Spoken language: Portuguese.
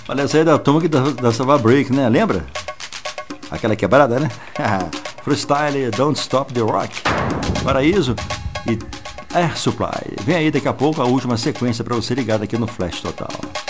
Olha, essa aí é da turma que dançava break, né? Lembra? Aquela quebrada, né? Freestyle, Don't Stop the Rock, Paraíso e Air Supply. Vem aí daqui a pouco a última sequência para você ligado aqui no Flash Total.